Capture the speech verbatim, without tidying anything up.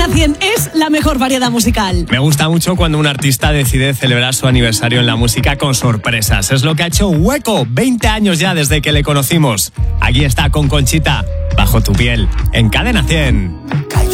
Cadena cien es la mejor variedad musical. Me gusta mucho cuando un artista decide celebrar su aniversario en la música con sorpresas. Es lo que ha hecho Hueco, veinte años ya desde que le conocimos. Aquí está con Conchita, Bajo tu piel, en Cadena cien. Calla.